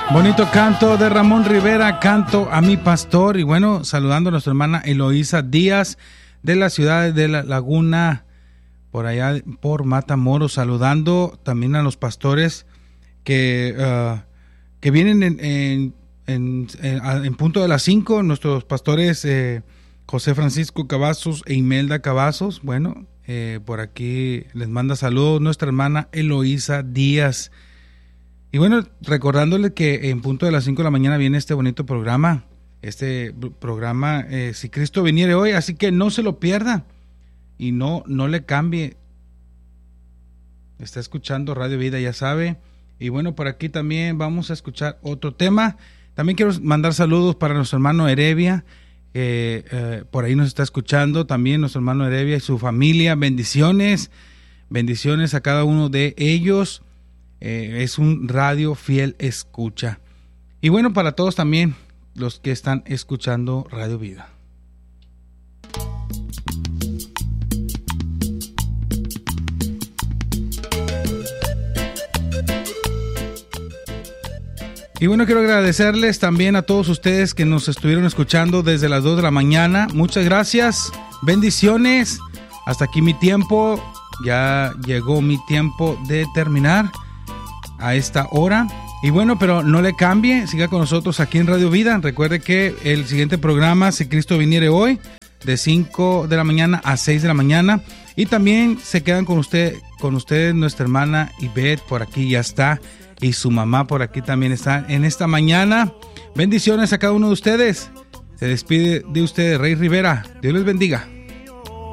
Bonito canto de Ramón Rivera, Canto a mi pastor. Y bueno, saludando a nuestra hermana Eloísa Díaz de la ciudad de La Laguna, por allá por Matamoros, saludando también a los pastores que vienen en punto de las 5, nuestros pastores José Francisco Cavazos e Imelda Cavazos. Bueno, por aquí les manda saludos nuestra hermana Eloísa Díaz. Y bueno, recordándole que en punto de las 5 de la mañana viene este bonito programa, Si Cristo viniere hoy, así que no se lo pierda y no le cambie. Está escuchando Radio Vida, ya sabe. Y bueno, por aquí también vamos a escuchar otro tema. También quiero mandar saludos para nuestro hermano Heredia, que por ahí nos está escuchando. También nuestro hermano Heredia y su familia. Bendiciones a cada uno de ellos. Es un radio fiel escucha. Y bueno, para todos también los que están escuchando Radio Vida. Y bueno, quiero agradecerles también a todos ustedes que nos estuvieron escuchando desde las 2 de la mañana. Muchas gracias, bendiciones. Hasta aquí mi tiempo. Ya llegó mi tiempo de terminar a esta hora. Y bueno, pero no le cambie, siga con nosotros aquí en Radio Vida. Recuerde que el siguiente programa, Si Cristo viniere hoy, de 5 de la mañana a 6 de la mañana. Y también se quedan con ustedes nuestra hermana Ivette, por aquí ya está. Y su mamá por aquí también está en esta mañana. Bendiciones a cada uno de ustedes. Se despide de ustedes Rey Rivera. Dios les bendiga.